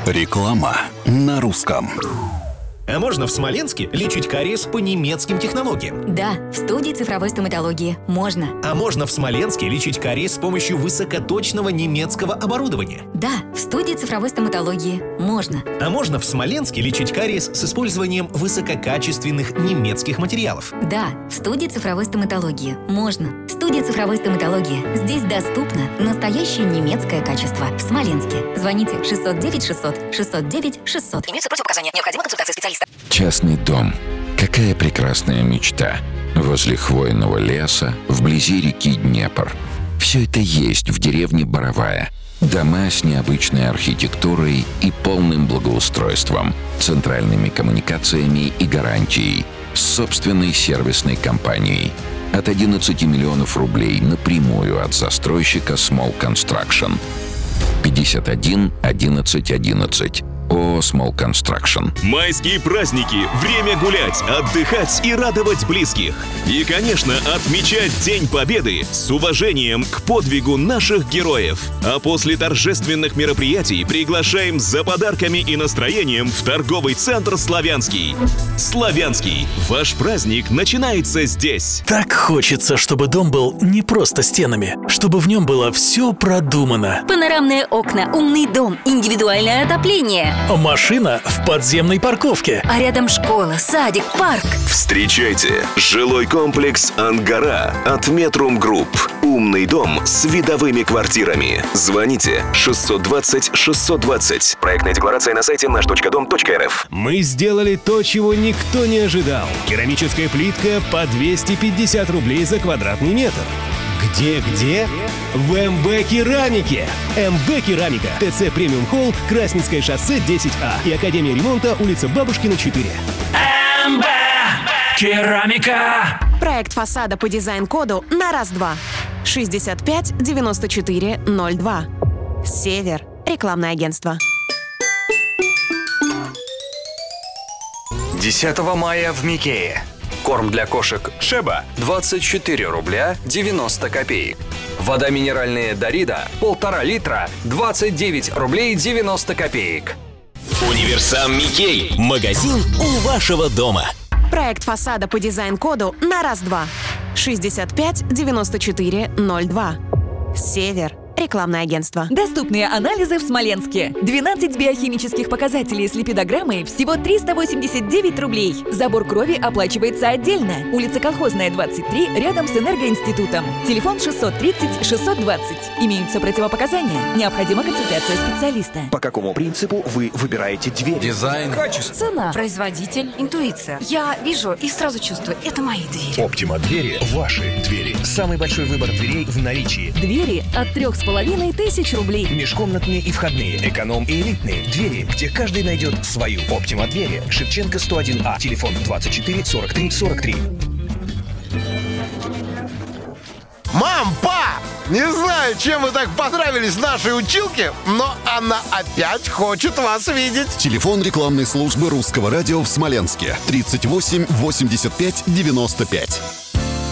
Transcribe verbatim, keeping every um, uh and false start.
Реклама на русском. А можно в Смоленске лечить кариес по немецким технологиям? Да, в студии цифровой стоматологии можно. А можно в Смоленске лечить кариес с помощью высокоточного немецкого оборудования? Да, в студии цифровой стоматологии можно. А можно в Смоленске лечить кариес с использованием высококачественных немецких материалов? Да, в студии цифровой стоматологии можно. Студия цифровой стоматологии. Здесь доступно настоящее немецкое качество. В Смоленске. Звоните шестьсот девять шестьсот шестьсот девять шестьсот. Имеются противопоказания. Необходима консультация специалиста. Частный дом. Какая прекрасная мечта. Возле хвойного леса, вблизи реки Днепр. Все это есть в деревне Боровая. Дома с необычной архитектурой и полным благоустройством, центральными коммуникациями и гарантией, с собственной сервисной компанией. От одиннадцати миллионов рублей напрямую от застройщика Small Construction. пятьдесят один одиннадцать одиннадцать. ООО Small Construction. Майские праздники – время гулять, отдыхать и радовать близких. И, конечно, отмечать День Победы с уважением к подвигу наших героев. А после торжественных мероприятий приглашаем за подарками и настроением в торговый центр «Славянский». «Славянский» – ваш праздник начинается здесь. Так хочется, чтобы дом был не просто стенами, чтобы в нем было все продумано. Панорамные окна, умный дом, индивидуальное отопление. Машина в подземной парковке. А рядом школа, садик, парк. Встречайте жилой комплекс «Ангара» от Метрум Групп. Умный дом с видовыми квартирами. Звоните шестьсот двадцать шестьсот двадцать. Проектная декларация на сайте наш точка дом точка эр эф. Мы сделали то, чего никто не ожидал. Керамическая плитка по двести пятьдесят рублей за квадратный метр. Где-где? В эм бэ Керамике. эм бэ Керамика. ТЦ Премиум Холл, Красненское шоссе десять А и Академия ремонта, улица Бабушкина, четыре. эм бэ Керамика. Проект фасада по дизайн-коду на раз-два. шестьдесят пять девяносто четыре ноль два. Север. Рекламное агентство. десятого мая в Микее. Корм для кошек Шеба двадцать четыре рубля девяносто копеек. Вода минеральная Дарида полтора литра двадцать девять рублей девяносто копеек. Универсам Микей. Магазин у вашего дома. Проект фасада по дизайн-коду на раз-два. шестьдесят пять девяносто четыре ноль два. Север. Рекламное агентство. Доступные анализы в Смоленске. двенадцать биохимических показателей с липидограммой всего триста восемьдесят девять рублей. Забор крови оплачивается отдельно. Улица Колхозная, двадцать три, рядом с Энергоинститутом. Телефон шестьсот тридцать шестьсот двадцать. Имеются противопоказания. Необходима консультация специалиста. По какому принципу вы выбираете дверь? Дизайн, качество, цена, производитель, интуиция. Я вижу и сразу чувствую, это мои двери. Оптима двери – ваши двери. Самый большой выбор дверей в наличии. Двери от трех с половиной тысяч рублей. Межкомнатные и входные, эконом и элитные. Двери, где каждый найдет свою. Оптима двери. Шевченко сто один А. Телефон двадцать четыре сорок три сорок три. Мам, па! Не знаю, чем вы так понравились нашей училке, но она опять хочет вас видеть. Телефон рекламной службы Русского радио в Смоленске. тридцать восемь восемьдесят пять девяносто пять.